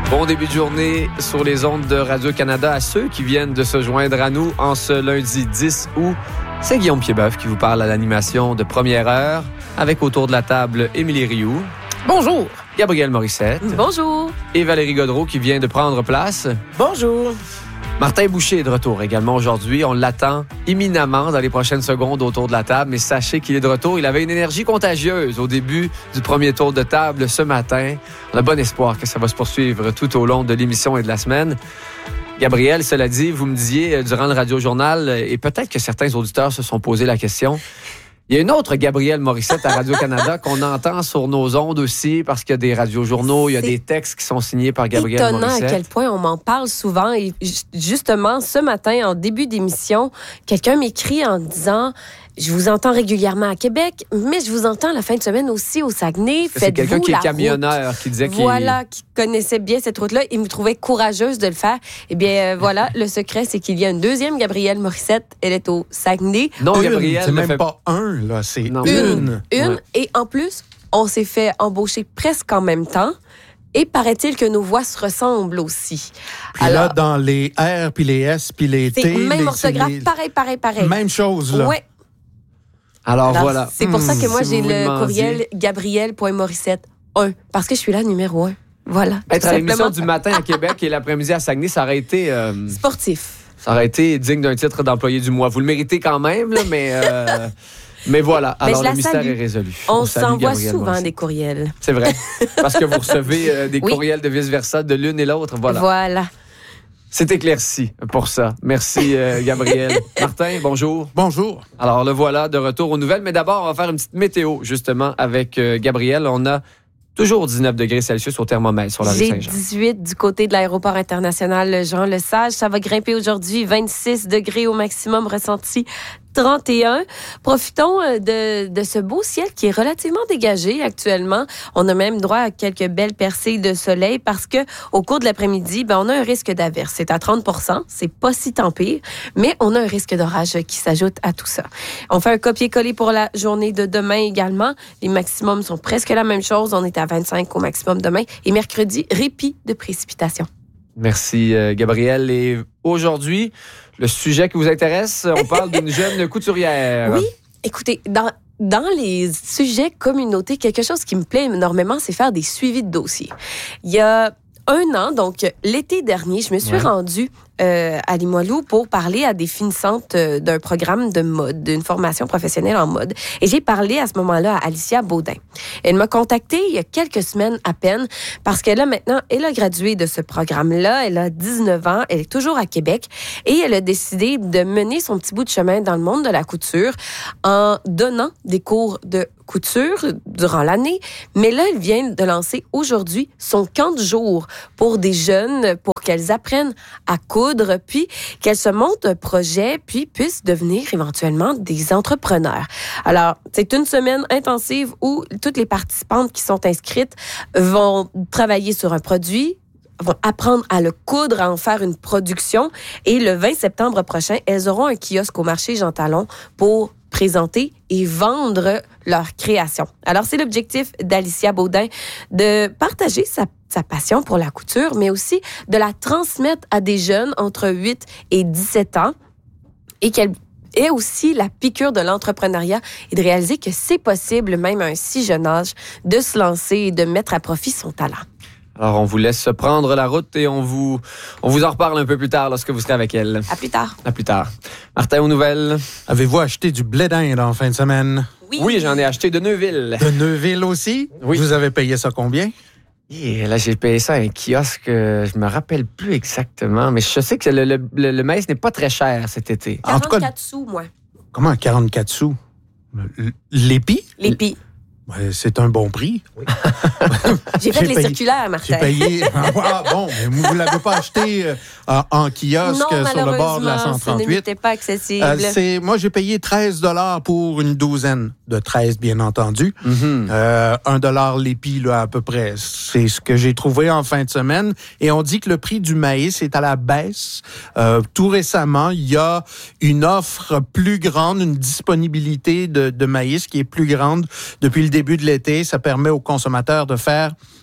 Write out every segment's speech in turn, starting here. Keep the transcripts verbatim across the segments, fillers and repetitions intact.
Bon début de journée sur les ondes de Radio-Canada à ceux qui viennent de se joindre à nous en ce lundi dix août. C'est Guillaume Piedboeuf qui vous parle à l'animation de Première Heure avec autour de la table Émilie Rioux. Bonjour. Gabrielle Morissette. Bonjour. Et Valérie Gaudreault qui vient de prendre place. Bonjour. Martin Boucher est de retour également aujourd'hui. On l'attend imminemment dans les prochaines secondes autour de la table, mais sachez qu'il est de retour. Il avait une énergie contagieuse au début du premier tour de table ce matin. On a bon espoir que ça va se poursuivre tout au long de l'émission et de la semaine. Gabrielle, cela dit, vous me disiez durant le Radio-Journal, et peut-être que certains auditeurs se sont posé la question, il y a une autre Gabrielle Morissette à Radio-Canada qu'on entend sur nos ondes aussi parce qu'il y a des radiojournaux, il y a C'est des textes qui sont signés par Gabrielle étonnant Morissette. à quel point on m'en parle souvent. Et justement, ce matin, en début d'émission, quelqu'un m'écrit en disant... Je vous entends régulièrement à Québec, mais je vous entends la fin de semaine aussi au Saguenay. C'est quelqu'un qui est la camionneur route? qui disait qu'il... Voilà, qui connaissait bien cette route-là. Il me trouvait courageuse de le faire. Eh bien, euh, voilà, le secret, c'est qu'il y a une deuxième Gabrielle Morissette. Elle est au Saguenay. Non, une, Gabrielle c'est ne même fait... pas un, là, c'est Non. une. Une. Ouais. Et en plus, on s'est fait embaucher presque en même temps. Et paraît-il que nos voix se ressemblent aussi. Puis Alors, là, dans les R, puis les S, puis les c'est T... même les, orthographe, les- pareil, pareil, pareil. Même chose, là. Ouais. Alors, Alors, voilà. c'est pour ça que moi, Si j'ai vous le vous demandiez. courriel gabrielle point morissette un. Parce que je suis là, numéro un. Voilà. Être tout à l'émission simplement. du matin à Québec et l'après-midi à Saguenay, ça aurait été... euh, Sportif. ça aurait été digne d'un titre d'employé du mois. Vous le méritez quand même, là, mais... euh, mais voilà. Mais Alors, je la le mystère salue. est résolu. On salue s'envoie Gabrielle souvent Morissette. des courriels. C'est vrai. Parce que vous recevez euh, des Oui. courriels de vice-versa de l'une et l'autre. Voilà. Voilà. C'est éclairci pour ça. Merci, euh, Gabrielle. Martin, bonjour. Bonjour. Alors, le voilà de retour aux nouvelles. Mais d'abord, on va faire une petite météo, justement, avec euh, Gabrielle. On a toujours dix-neuf degrés Celsius au thermomètre sur la rue J'ai Saint-Jean. dix-huit du côté de l'aéroport international Jean-Lesage. Ça va grimper aujourd'hui, vingt-six degrés au maximum ressenti. trente et un. Profitons euh, de, de ce beau ciel qui est relativement dégagé actuellement. On a même droit à quelques belles percées de soleil parce que au cours de l'après-midi, ben, on a un risque d'averse. C'est à trente pour cent. C'est pas si tant pire, mais on a un risque d'orage qui s'ajoute à tout ça. On fait un copier-coller pour la journée de demain également. Les maximums sont presque la même chose. On est à vingt-cinq au maximum demain. Et mercredi, répit de précipitations. Merci, euh, Gabrielle. Et aujourd'hui, le sujet qui vous intéresse, on parle d'une jeune couturière. Oui, écoutez, dans, dans les sujets communautés, quelque chose qui me plaît énormément, c'est faire des suivis de dossiers. Il y a un an, donc l'été dernier, je me suis Ouais. rendue euh, à Limoilou pour parler à des finissantes euh, d'un programme de mode, d'une formation professionnelle en mode. Et j'ai parlé à ce moment-là à Alicia Baudin. Elle m'a contactée il y a quelques semaines à peine parce qu'elle a maintenant, elle a gradué de ce programme-là, elle a dix-neuf ans, elle est toujours à Québec et elle a décidé de mener son petit bout de chemin dans le monde de la couture en donnant des cours de couture durant l'année. Mais là, elle vient de lancer aujourd'hui son camp de jour pour des jeunes, pour qu'elles apprennent à coudre, puis qu'elles se montent un projet, puis puissent devenir éventuellement des entrepreneurs. Alors, c'est une semaine intensive où toutes les participantes qui sont inscrites vont travailler sur un produit, vont apprendre à le coudre, à en faire une production. Et le vingt septembre prochain, elles auront un kiosque au marché Jean Talon pour présenter et vendre leur création. Alors, c'est l'objectif d'Alicia Baudin de partager sa, sa passion pour la couture, mais aussi de la transmettre à des jeunes entre huit et dix-sept ans et qu'elle ait aussi la piqûre de l'entrepreneuriat et de réaliser que c'est possible, même à un si jeune âge, de se lancer et de mettre à profit son talent. Alors, on vous laisse prendre la route et on vous, on vous en reparle un peu plus tard lorsque vous serez avec elle. À plus tard. À plus tard. Martin, aux nouvelles? Avez-vous acheté du blé d'Inde en fin de semaine? Oui. Oui, j'en ai acheté de Neuville. De Neuville aussi? Oui. Vous avez payé ça combien? Et là, j'ai payé ça à un kiosque, euh, je me rappelle plus exactement, mais je sais que le, le, le, le maïs n'est pas très cher cet été. En tout cas- quarante-quatre sous, moi. Comment, quarante-quatre sous? L- L'épi? L'épi. Ouais, c'est un bon prix. J'ai fait J'ai les payé- circulaires, J'ai Martin. payé... Ah, bon, mais vous ne l'avez pas acheté euh, en, en kiosque Non, euh, sur le bord de la malheureusement, cent ce trente-huit. n'était pas accessible. Euh, c'est, moi, j'ai payé treize dollars pour une douzaine de treize, bien entendu. Mm-hmm. Euh, un dollar l'épi, là, à peu près. C'est ce que j'ai trouvé en fin de semaine. Et on dit que le prix du maïs est à la baisse. Euh, tout récemment, il y a une offre plus grande, une disponibilité de, de maïs qui est plus grande depuis le début de l'été. Ça permet aux consommateurs de faire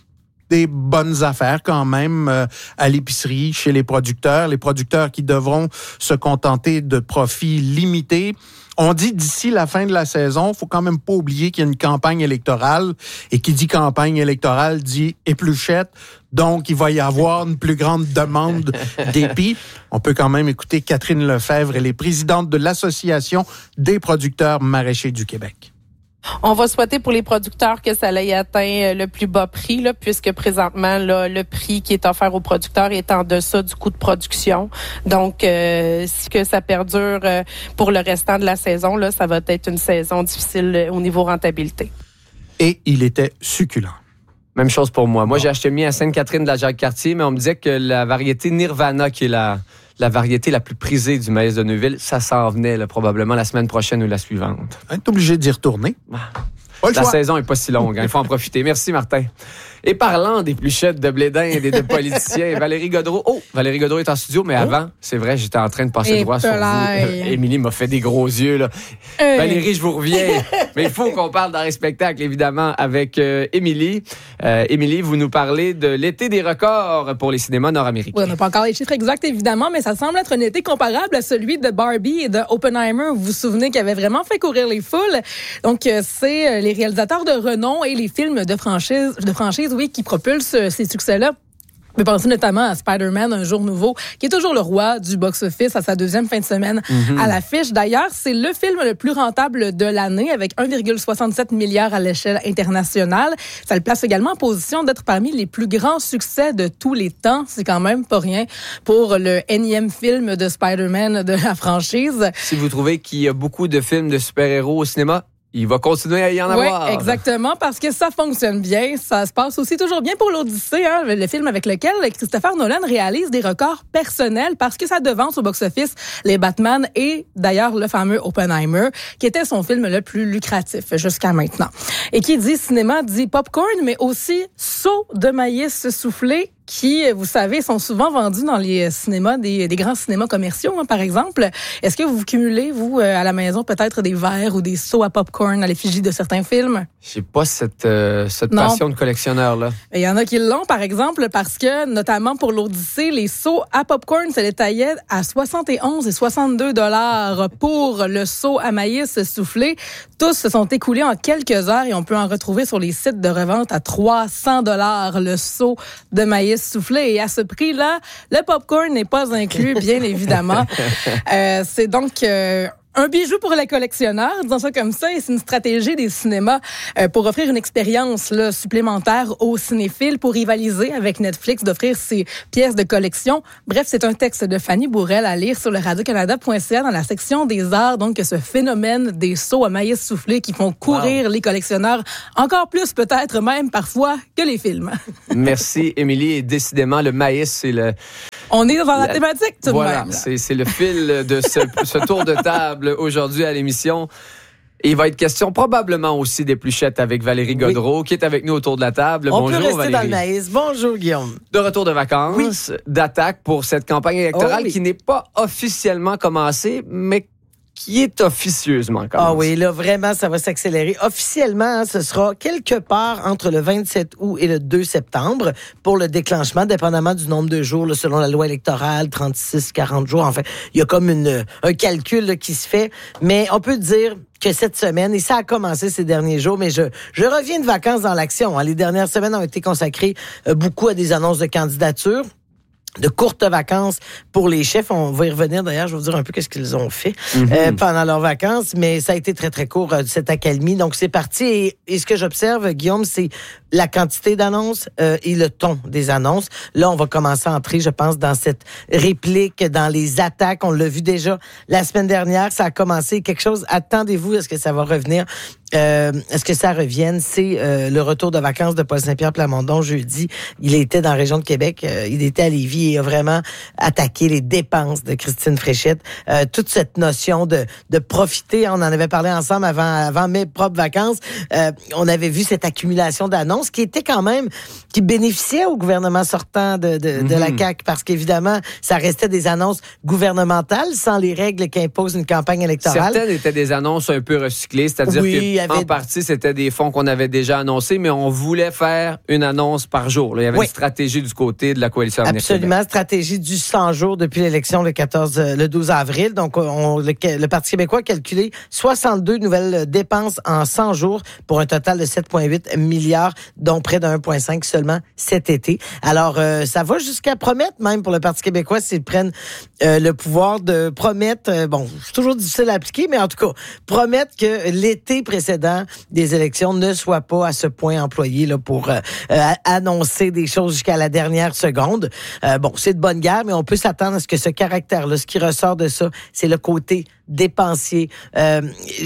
des bonnes affaires quand même euh, à l'épicerie, chez les producteurs, les producteurs qui devront se contenter de profits limités. On dit d'ici la fin de la saison, faut quand même pas oublier qu'il y a une campagne électorale, et qui dit campagne électorale dit épluchette, donc il va y avoir une plus grande demande d'épis. On peut quand même écouter Catherine Lefebvre, elle est présidente de l'Association des producteurs maraîchers du Québec. On va souhaiter pour les producteurs que ça ait atteint le plus bas prix, là, puisque présentement, là, le prix qui est offert aux producteurs est en deçà du coût de production. Donc, euh, si que ça perdure euh, pour le restant de la saison, là, ça va être une saison difficile au niveau rentabilité. Et il était succulent. Même chose pour moi. Moi, bon. j'ai acheté mis à Sainte-Catherine de la Jacques-Cartier, mais on me disait que la variété Nirvana, qui est la, la variété la plus prisée du maïs de Neuville, ça s'en venait là, probablement la semaine prochaine ou la suivante. On est obligé d'y retourner. Pas le la choix. saison n'est pas si longue, hein, il faut en profiter. Merci, Martin. Et parlant d'épluchettes, de blé d'Inde et de politiciens, Valérie Gaudreault. Oh, Valérie Gaudreault est en studio, mais oh. avant, c'est vrai, j'étais en train de passer et droit sur vous. Euh, Émilie m'a fait des gros yeux, là. Euh. Valérie, je vous reviens. Mais il faut qu'on parle dans les spectacles, évidemment, avec euh, Émilie. Euh, Émilie, vous nous parlez de l'été des records pour les cinémas nord-américains. Oui, on n'a pas encore les chiffres exacts, évidemment, mais ça semble être un été comparable à celui de Barbie et de Oppenheimer. Vous vous souvenez qu'il avait vraiment fait courir les foules. Donc, euh, c'est euh, les réalisateurs de renom et les films de franchise, de franchise oui, qui propulsent ces succès-là. On peut penser notamment à Spider-Man, Un jour nouveau, qui est toujours le roi du box-office à sa deuxième fin de semaine mm-hmm. à l'affiche. D'ailleurs, c'est le film le plus rentable de l'année, avec un virgule soixante-sept milliard à l'échelle internationale. Ça le place également en position d'être parmi les plus grands succès de tous les temps. C'est quand même pas rien pour le énième film de Spider-Man de la franchise. Si vous trouvez qu'il y a beaucoup de films de super-héros au cinéma, il va continuer à y en avoir. Oui, exactement, parce que ça fonctionne bien. Ça se passe aussi toujours bien pour l'Odyssée, hein, le film avec lequel Christopher Nolan réalise des records personnels parce que ça devance au box-office les Batman et d'ailleurs le fameux Oppenheimer, qui était son film le plus lucratif jusqu'à maintenant. Et qui dit cinéma dit popcorn, mais aussi seau de maïs soufflé, qui, vous savez, sont souvent vendus dans les cinémas, des, des grands cinémas commerciaux, hein, par exemple. Est-ce que vous cumulez, vous, à la maison, peut-être des verres ou des seaux à popcorn à l'effigie de certains films? J'ai pas cette, euh, cette passion de collectionneur-là. Il y en a qui l'ont, par exemple, parce que, notamment pour l'Odyssée, les seaux à popcorn se détaillaient à soixante et onze et soixante-deux dollars pour le seau à maïs soufflé. Tous se sont écoulés en quelques heures et on peut en retrouver sur les sites de revente à trois cents dollars le seau de maïs soufflé. Et à ce prix-là, le popcorn n'est pas inclus, bien évidemment. Euh, c'est donc euh, un bijou pour les collectionneurs, disons ça comme ça, et c'est une stratégie des cinémas euh, pour offrir une expérience là, supplémentaire aux cinéphiles, pour rivaliser avec Netflix, d'offrir ses pièces de collection. Bref, c'est un texte de Fanny Bourrel à lire sur le radio canada point c a dans la section des arts, donc ce phénomène des seaux à maïs soufflé qui font courir wow. les collectionneurs, encore plus peut-être même parfois que les films. Merci, Émilie. Et décidément, le maïs, c'est le... On est dans la, la thématique tout voilà, de même. C'est, c'est le fil de ce, ce tour de table aujourd'hui à l'émission. Et il va être question probablement aussi d'épluchettes avec Valérie Gaudreault, oui. qui est avec nous autour de la table. On Bonjour, peut rester Valérie. dans le maïs. Bonjour, Guillaume. De retour de vacances, oui. d'attaque pour cette campagne électorale oh, oui. qui n'est pas officiellement commencée, mais qui est officieusement commencée. Ah oui, là, vraiment, ça va s'accélérer. Officiellement, hein, ce sera quelque part entre le vingt-sept août et le deux septembre pour le déclenchement, dépendamment du nombre de jours, là, selon la loi électorale, trente-six, quarante jours. Enfin, il y a comme une, un calcul là, qui se fait. Mais on peut dire que cette semaine, et ça a commencé ces derniers jours, mais je, je reviens de vacances dans l'action. Hein. Les dernières semaines ont été consacrées euh, beaucoup à des annonces de candidature, de courtes vacances pour les chefs. On va y revenir d'ailleurs, je vais vous dire un peu qu'est-ce qu'ils ont fait mm-hmm. euh, pendant leurs vacances, mais ça a été très, très court, euh, cette accalmie. Donc, c'est parti. Et, et ce que j'observe, Guillaume, c'est la quantité d'annonces euh, et le ton des annonces. Là, on va commencer à entrer, je pense, dans cette réplique, dans les attaques. On l'a vu déjà la semaine dernière. Ça a commencé quelque chose. Attendez-vous, est-ce que ça va revenir? Euh, est-ce que ça revienne? C'est euh, le retour de vacances de Paul Saint-Pierre Plamondon jeudi. Il était dans la région de Québec. Euh, il était à Lévis et a vraiment attaqué les dépenses de Christine Fréchette. Euh, toute cette notion de, de profiter, on en avait parlé ensemble avant, avant mes propres vacances. Euh, on avait vu cette accumulation d'annonces. annonce qui était quand même, qui bénéficiait au gouvernement sortant de, de, mm-hmm. de la C A Q, parce qu'évidemment, ça restait des annonces gouvernementales sans les règles qu'impose une campagne électorale. Certaines étaient des annonces un peu recyclées, c'est-à-dire oui, qu'en avait... partie, c'était des fonds qu'on avait déjà annoncés, mais on voulait faire une annonce par jour. Là, il y avait oui. une stratégie du côté de la coalition Avenir Absolument, Québec. Stratégie du cent jours depuis l'élection le quatorze, le douze avril. Donc, on, le, le Parti québécois a calculé soixante-deux nouvelles dépenses en cent jours pour un total de sept virgule huit milliards, dont près de un virgule cinq seulement cet été. Alors, euh, ça va jusqu'à promettre, même pour le Parti québécois, s'ils prennent euh, le pouvoir de promettre, euh, bon, c'est toujours difficile à appliquer, mais en tout cas, promettre que l'été précédent des élections ne soit pas à ce point employé là, pour euh, euh, annoncer des choses jusqu'à la dernière seconde. Euh, bon, c'est de bonne guerre, mais on peut s'attendre à ce que ce caractère-là, ce qui ressort de ça, c'est le côté dépensier. Euh,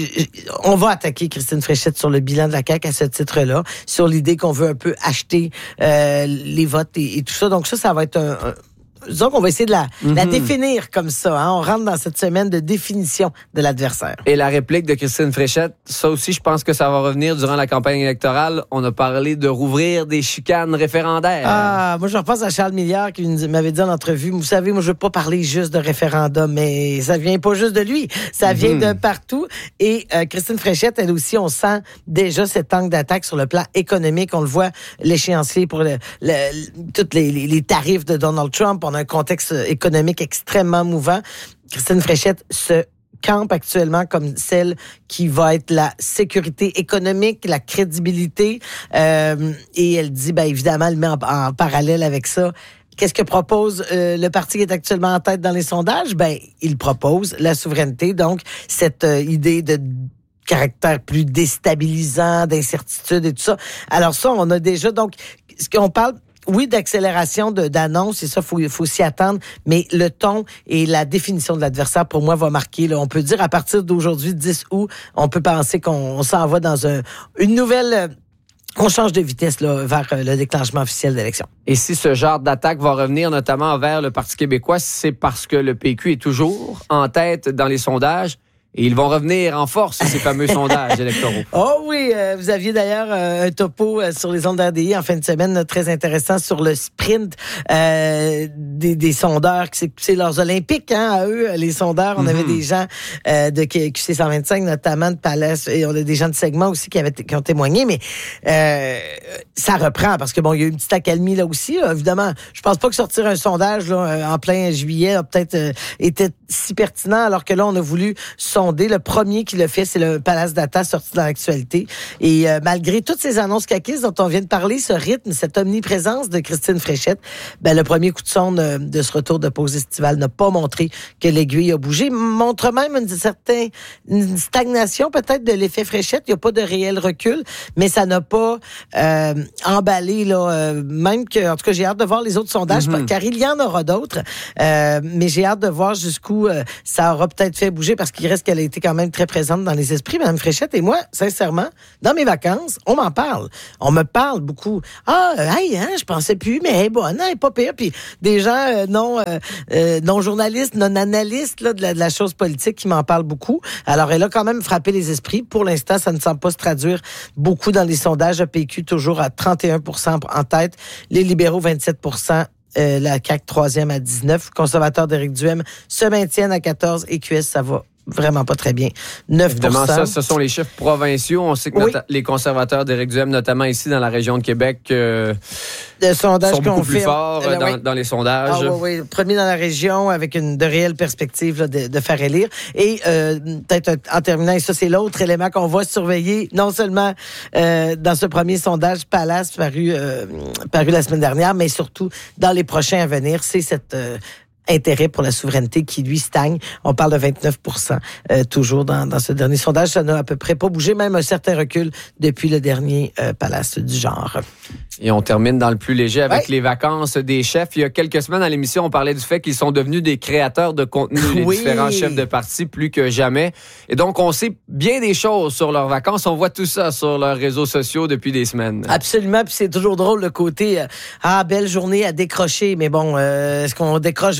on va attaquer Christine Fréchette sur le bilan de la C A Q à ce titre-là, sur l'idée qu'on veut un peu acheter euh, les votes et, et tout ça. Donc ça, ça va être un... un disons qu'on va essayer de la, mm-hmm. la définir comme ça. Hein? On rentre dans cette semaine de définition de l'adversaire. Et la réplique de Christine Fréchette, ça aussi, je pense que ça va revenir durant la campagne électorale. On a parlé de rouvrir des chicanes référendaires. Ah, moi, je repense à Charles Milliard qui m'avait dit en entrevue, vous savez, moi, je veux pas parler juste de référendum, mais ça vient pas juste de lui. Ça vient mm-hmm. de partout. Et euh, Christine Fréchette, elle aussi, on sent déjà cet angle d'attaque sur le plan économique. On le voit, l'échéancier pour le, le, tous les, les, les tarifs de Donald Trump. On a un contexte économique extrêmement mouvant. Christine Fréchette se campe actuellement comme celle qui va être la sécurité économique, la crédibilité. Euh, et elle dit, ben évidemment, elle met en, en parallèle avec ça. Qu'est-ce que propose euh, le parti qui est actuellement en tête dans les sondages? Ben, il propose la souveraineté. Donc, cette euh, idée de caractère plus déstabilisant, d'incertitude et tout ça. Alors ça, on a déjà... Donc, ce qu'on parle... Oui, d'accélération de, d'annonce, et ça, faut, faut s'y attendre, mais le ton et la définition de l'adversaire, pour moi, va marquer. Là, on peut dire, à partir d'aujourd'hui, dix août, on peut penser qu'on on s'en va dans un, une nouvelle... On change de vitesse là, vers le déclenchement officiel d'élection. Et si ce genre d'attaque va revenir notamment vers le Parti québécois, c'est parce que le P Q est toujours en tête dans les sondages. Et ils vont revenir en force, ces fameux sondages électoraux. Oh oui, euh, vous aviez d'ailleurs euh, un topo euh, sur les ondes R D I en fin de semaine là, très intéressant sur le sprint euh, des, des sondeurs. C'est, c'est leurs Olympiques, hein, à eux, les sondeurs. On mm-hmm. avait des gens euh, de Q C cent vingt-cinq, notamment de Palais, et on a des gens de segment aussi qui, avaient, qui ont témoigné, mais euh, ça reprend parce que bon, il y a eu une petite accalmie là aussi. Là, évidemment, je pense pas que sortir un sondage là, en plein juillet a peut-être euh, été si pertinent, alors que là, on a voulu sondé. Le premier qui le fait, c'est le Palace Data sorti dans l'actualité. Et euh, malgré toutes ces annonces caquistes dont on vient de parler, ce rythme, cette omniprésence de Christine Fréchette, ben, le premier coup de sonde euh, de ce retour de pause estivale n'a pas montré que l'aiguille a bougé. Montre même une certaine une stagnation peut-être de l'effet Fréchette. Il n'y a pas de réel recul, mais ça n'a pas euh, emballé, là, euh, même que, en tout cas, j'ai hâte de voir les autres sondages, mm-hmm. car il y en aura d'autres. Euh, mais j'ai hâte de voir jusqu'où euh, ça aura peut-être fait bouger, parce qu'il reste qu'elle a été quand même très présente dans les esprits, Mme Fréchette. Et moi, sincèrement, dans mes vacances, on m'en parle. On me parle beaucoup. Ah, euh, hey, hein, je pensais plus, mais elle est bonne, elle est pas pire. Puis des gens euh, non, euh, euh, non journalistes, non analystes là, de, la, de la chose politique qui m'en parlent beaucoup. Alors, elle a quand même frappé les esprits. Pour l'instant, ça ne semble pas se traduire beaucoup dans les sondages. Le P Q toujours à trente et un pour cent en tête. Les libéraux, vingt-sept pour cent. Euh, la C A Q, troisième à dix-neuf. Conservateur d'Éric Duhem se maintiennent à quatorze. Et Q S, ça va vraiment pas très bien. neuf pour cent. Évidemment, ça, ce sont les chiffres provinciaux. On sait que oui. nota- les conservateurs d'Éric Duhem, notamment ici dans la région de Québec, euh, sont beaucoup plus forts euh, dans, oui. dans les sondages. Ah, oui, oui. Premier dans la région avec une de réelles perspectives là, de, de faire élire. Et euh, peut-être en terminant, et ça c'est l'autre élément qu'on va surveiller, non seulement euh, dans ce premier sondage Palace paru, euh, paru la semaine dernière, mais surtout dans les prochains à venir, c'est cette... Euh, intérêt pour la souveraineté qui, lui, stagne. On parle de vingt-neuf pour cent euh, toujours dans, dans ce dernier sondage. Ça n'a à peu près pas bougé, même un certain recul depuis le dernier euh, Palace du genre. Et on termine dans le plus léger avec ouais. les vacances des chefs. Il y a quelques semaines à l'émission, on parlait du fait qu'ils sont devenus des créateurs de contenu, les oui. différents chefs de parti, plus que jamais. Et donc, on sait bien des choses sur leurs vacances. On voit tout ça sur leurs réseaux sociaux depuis des semaines. Absolument. Puis c'est toujours drôle le côté euh, « Ah, belle journée à décrocher. » Mais bon, euh, est-ce qu'on décroche vraiment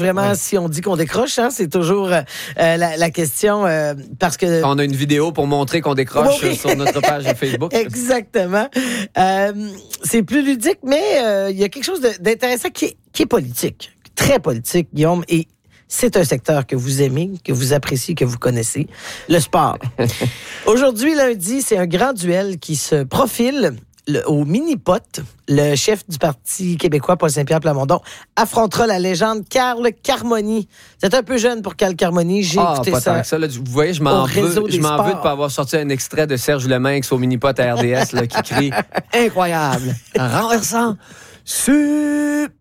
vraiment, oui. si on dit qu'on décroche, hein, c'est toujours euh, la, la question, euh, parce que... On a une vidéo pour montrer qu'on décroche Oui. sur notre page Facebook. Exactement. Euh, c'est plus ludique, mais euh, il y a quelque chose de- d'intéressant qui est, qui est politique, très politique, Guillaume, et c'est un secteur que vous aimez, que vous appréciez, que vous connaissez, le sport. Aujourd'hui, lundi, c'est un grand duel qui se profile le- au mini-pot. Le chef du Parti québécois, Paul Saint-Pierre Plamondon, affrontera la légende Carl Carmoni. C'est un peu jeune pour Carl Carmoni. J'ai Ah, écouté pas ça. tant que ça. Là, vous voyez, je m'en au réseau veux, des je m'en veux de sports. ne pas avoir sorti un extrait de Serge Leminx au mini-pot à R D S là, qui crie « Incroyable! Renversant! Superbe! »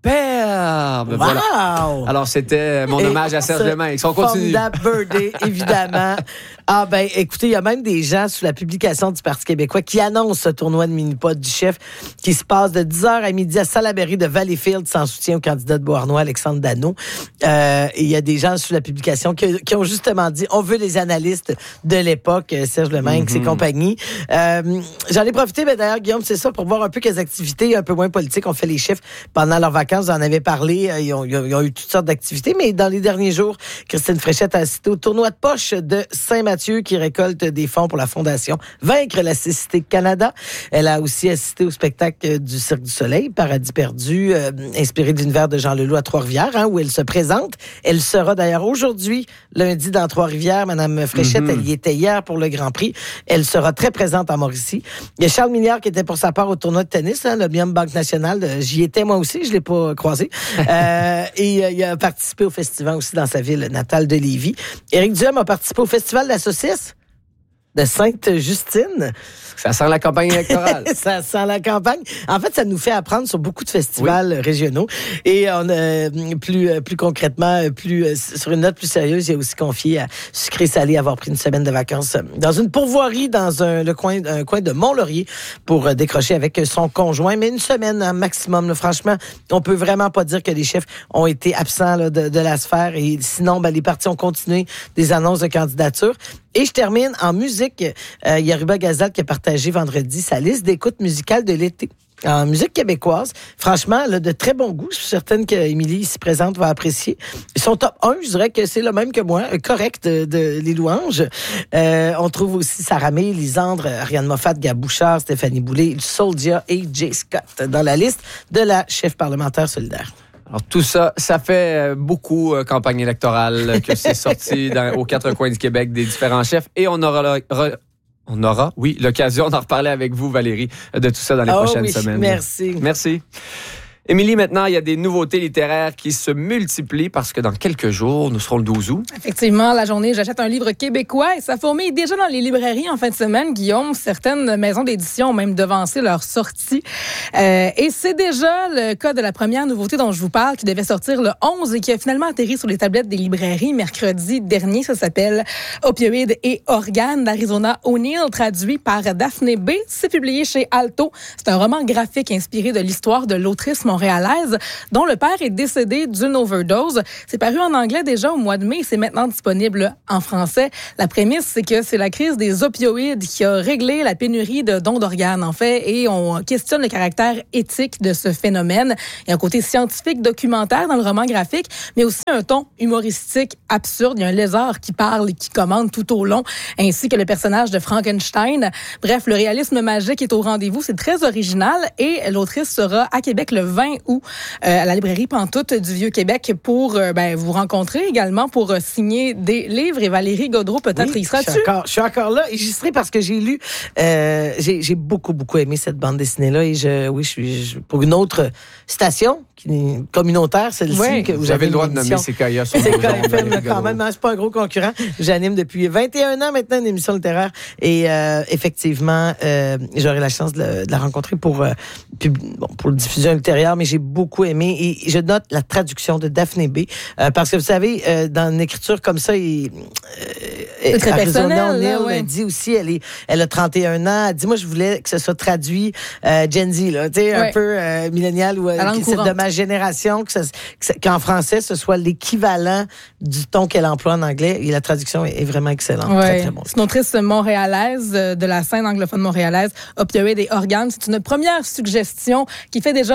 Voilà. Wow! Alors, c'était mon Et hommage à Serge ce Leminx. On continue. Formidable birthday, évidemment. Ah ben, écoutez, il y a même des gens sous la publication du Parti québécois qui annoncent ce tournoi de mini-pot du chef qui se passe de dix heures à midi à Salaberry de Valleyfield sans soutien au candidat de Beauharnois, Alexandre Dano. Euh, et il y a des gens sous la publication qui, qui ont justement dit, on veut les analystes de l'époque, euh, Serge Leminx et compagnie. Euh, J'en ai profité, ben, d'ailleurs, Guillaume, c'est ça, pour voir un peu quelles activités un peu moins politiques ont fait les chefs pendant leurs vacances. Vous en avez parlé, euh, ils, ont, ils ont- ils ont eu toutes sortes d'activités, mais dans les derniers jours, Christine Fréchette a assisté au tournoi de poche de Saint-Mathieu qui récolte des fonds pour la Fondation Vaincre la cécité Canada. Elle a aussi assisté au spectacle du Cirque du Soleil, Paradis perdu, euh, inspiré de l'univers de Jean Leloup à Trois-Rivières, hein, où elle se présente. Elle sera d'ailleurs aujourd'hui, lundi, dans Trois-Rivières. Madame Fréchette, Mm-hmm. elle y était hier pour le Grand Prix. Elle sera très présente à Mauricie. Il y a Charles Milliard qui était pour sa part au tournoi de tennis, hein, le Biom Banque Nationale. Euh, J'y étais moi aussi, je l'ai pas croisé. Euh, et euh, il a participé au festival aussi dans sa ville natale de Lévis. Éric Duhem a participé au festival de la saucisse de Sainte-Justine. Ça sent la campagne électorale. Ça sent la campagne. En fait, ça nous fait apprendre sur beaucoup de festivals régionaux. Et on a, plus, plus concrètement, plus sur une note plus sérieuse, il a aussi confié à Sucré Salé avoir pris une semaine de vacances dans une pourvoirie dans un, le coin, un coin de Mont-Laurier pour décrocher avec son conjoint. Mais une semaine un maximum. Là, franchement, on peut vraiment pas dire que les chefs ont été absents là, de, de la sphère. Et sinon, ben, les partis ont continué des annonces de candidature. Et je termine en musique. Euh, il y a Ruba Gazal qui a partagé vendredi sa liste d'écoutes musicales de l'été. En musique québécoise, franchement, elle a de très bon goût. Je suis certaine qu'Émilie, ici présente, va apprécier. Son top un, je dirais que c'est le même que moi, correct de, de Les Louanges. Euh, on trouve aussi Sarah May, Lisandre, Ariane Moffat, Gab Bouchard, Stéphanie Boulay, Soldia et Jay Scott dans la liste de la chef parlementaire solidaire. Alors, tout ça, ça fait beaucoup euh, campagne électorale que c'est sorti dans, aux quatre coins du Québec des différents chefs. Et on aura, le- re- on aura, oui, l'occasion d'en reparler avec vous, Valérie, de tout ça dans les Oh prochaines oui, semaines. merci. Merci. Émilie, maintenant, il y a des nouveautés littéraires qui se multiplient parce que dans quelques jours, nous serons le douze août. Effectivement, la journée, j'achète un livre québécois et ça fourmille déjà dans les librairies en fin de semaine. Guillaume, certaines maisons d'édition ont même devancé leur sortie. Euh, et c'est déjà le cas de la première nouveauté dont je vous parle qui devait sortir le onze et qui a finalement atterri sur les tablettes des librairies mercredi dernier. Ça s'appelle Opioïdes et organes d'Arizona O'Neill, traduit par Daphné B. C'est publié chez Alto. C'est un roman graphique inspiré de l'histoire de l'autrice montréalaise dont le père est décédé d'une overdose. C'est paru en anglais déjà au mois de mai. C'est maintenant disponible en français. La prémisse, c'est que c'est la crise des opioïdes qui a réglé la pénurie de dons d'organes, en fait, et on questionne le caractère éthique de ce phénomène. Il y a un côté scientifique, documentaire dans le roman graphique, mais aussi un ton humoristique absurde. Il y a un lézard qui parle et qui commande tout au long, ainsi que le personnage de Frankenstein. Bref, le réalisme magique est au rendez-vous. C'est très original et l'autrice sera à Québec le vingt août euh, à la librairie Pantoute du Vieux-Québec pour euh, ben, vous rencontrer également pour euh, signer des livres. Et Valérie Gaudreau, peut-être, Oui, y je suis seras-tu? encore, je suis encore là et j'y serai parce que j'ai lu, euh, j'ai, j'ai beaucoup, beaucoup aimé cette bande dessinée-là et je, oui, je suis je- pour une autre station qui est communautaire, celle-ci. Oui, que Vous avez le droit de nommer l'émission. Sequoia sur C'est nos quand ondes, même Valérie là, quand Gaudreau. même, hein, c'est pas un gros concurrent. J'anime depuis vingt et un ans maintenant une émission littéraire et euh, effectivement, euh, j'aurai la chance de, le- de la rencontrer pour euh, pub- bon, pour le diffusion ultérieure, mais j'ai beaucoup aimé et je note la traduction de Daphné B. euh, parce que vous savez, euh, dans une écriture comme ça, il, euh, C'est très Arizona personnel, O'Neill là, ouais. elle dit aussi, elle est, elle a trente et un ans. Elle dit, moi, je voulais que ce soit traduit euh, Gen Z, là, tu sais, un Ouais. peu euh, millénial ou euh, La langue qui- c'est de courante. ma génération, que ça, que ça- qu'en français, ce soit l'équivalent du ton qu'elle emploie en anglais. Et la traduction est, est vraiment excellente. Ouais. Très, très bon. C'est une autrice montréalaise euh, de la scène anglophone montréalaise, Opioïdes et organes. C'est une première suggestion qui fait déjà courir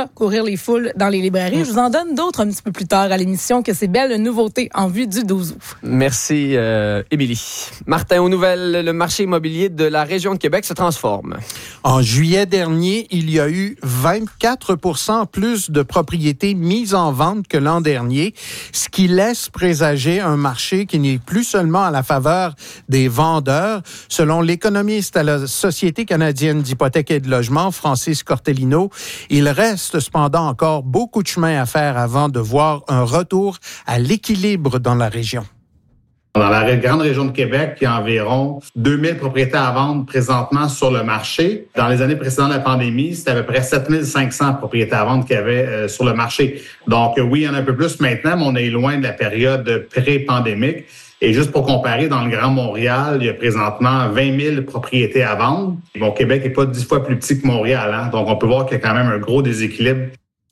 les foules dans les librairies. Je vous en donne d'autres un petit peu plus tard à l'émission, que c'est belle nouveauté en vue du douze août. Merci, euh, Émilie. Martin, aux nouvelles, le marché immobilier de la région de Québec se transforme. En juillet dernier, il y a eu vingt-quatre pour cent plus de propriétés mises en vente que l'an dernier, ce qui laisse présager un marché qui n'est plus seulement à la faveur des vendeurs. Selon l'économiste à la Société canadienne d'hypothèques et de logement, Francis Cortellino, il reste cependant encore beaucoup de chemin à faire avant de voir un retour à l'équilibre dans la région. Dans la grande région de Québec, il y a environ deux mille propriétés à vendre présentement sur le marché. Dans les années précédentes de la pandémie, c'était à peu près sept mille cinq cents propriétés à vendre qu'il y avait euh, sur le marché. Donc oui, il y en a un peu plus maintenant, mais on est loin de la période pré-pandémique. Et juste pour comparer, dans le Grand Montréal, il y a présentement vingt mille propriétés à vendre. Bon, Québec n'est pas dix fois plus petit que Montréal, hein? Donc on peut voir qu'il y a quand même un gros déséquilibre.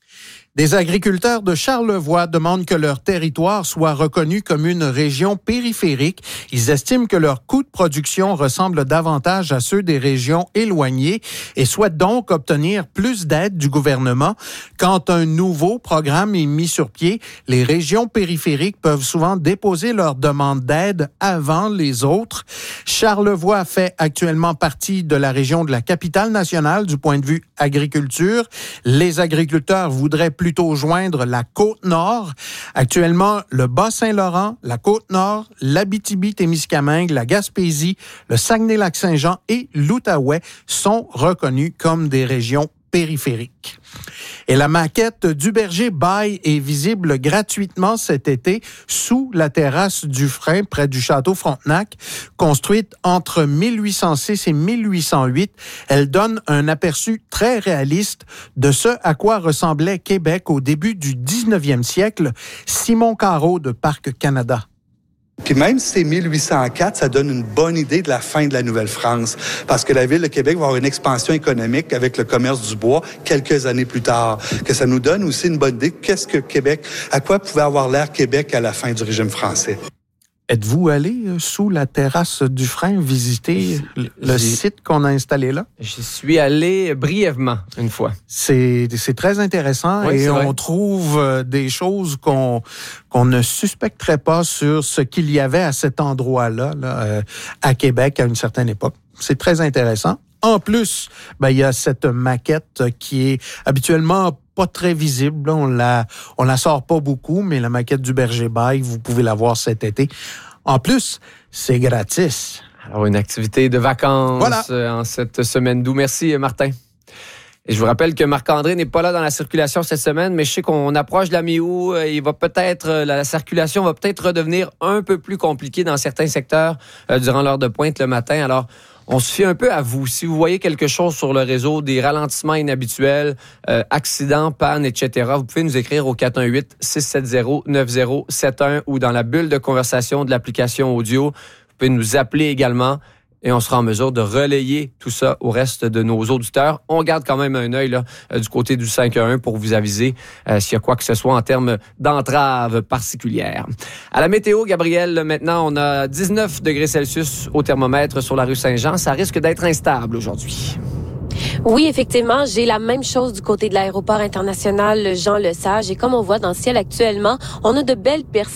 Des agriculteurs de Charlevoix demandent que leur territoire soit reconnu comme une région périphérique. Ils estiment que leurs coûts de production ressemblent davantage à ceux des régions éloignées et souhaitent donc obtenir plus d'aide du gouvernement. Quand un nouveau programme est mis sur pied, les régions périphériques peuvent souvent déposer leur demande d'aide avant les autres. Charlevoix fait actuellement partie de la région de la Capitale-Nationale du point de vue agriculture. Les agriculteurs voudraient plutôt joindre la Côte-Nord. Actuellement, le Bas-Saint-Laurent, la Côte-Nord, l'Abitibi-Témiscamingue, la Gaspésie, le Saguenay-Lac-Saint-Jean et l'Outaouais sont reconnus comme des régions périphériques. Et la maquette du Berger Bail est visible gratuitement cet été sous la terrasse du Frein, près du château Frontenac. Construite entre mille huit cent six et mille huit cent huit, elle donne un aperçu très réaliste de ce à quoi ressemblait Québec au début du dix-neuvième siècle. Simon Carreau de Parc Canada. Puis même si c'est mille huit cent quatre, ça donne une bonne idée de la fin de la Nouvelle-France, parce que la ville de Québec va avoir une expansion économique avec le commerce du bois quelques années plus tard. Que ça nous donne aussi une bonne idée de qu'est-ce que Québec, à quoi pouvait avoir l'air Québec à la fin du régime français. Êtes-vous allé sous la terrasse du Frein visiter le site qu'on a installé là? J'y suis allé brièvement une fois. C'est, c'est très intéressant oui, et on vrai. trouve des choses qu'on, qu'on ne suspecterait pas sur ce qu'il y avait à cet endroit-là, là, euh, à Québec à une certaine époque. C'est très intéressant. En plus, ben, il y a cette maquette qui est habituellement pas très visible. On la, on la sort pas beaucoup, mais la maquette du Berger Bail, vous pouvez la voir cet été. En plus, c'est gratis. Alors, une activité de vacances voilà. euh, en cette semaine d'août. Merci, Martin. Et je vous rappelle que Marc-André n'est pas là dans la circulation cette semaine, mais je sais qu'on approche de la mi-août. Il va peut-être, la circulation va peut-être redevenir un peu plus compliquée dans certains secteurs euh, durant l'heure de pointe le matin. Alors, on se fie un peu à vous. Si vous voyez quelque chose sur le réseau, des ralentissements inhabituels, euh, accidents, pannes, et cetera, vous pouvez nous écrire au quatre un huit, six sept zéro, neuf zéro sept un ou dans la bulle de conversation de l'application audio. Vous pouvez nous appeler également et on sera en mesure de relayer tout ça au reste de nos auditeurs. On garde quand même un œil là, euh, du côté du cinq un un pour vous aviser euh, s'il y a quoi que ce soit en termes d'entrave particulière. À la météo, Gabriel, maintenant, on a dix-neuf degrés Celsius au thermomètre sur la rue Saint-Jean. Ça risque d'être instable aujourd'hui. Oui, effectivement, j'ai la même chose du côté de l'aéroport international Jean-Lesage. Et comme on voit dans le ciel actuellement, on a de belles perspectives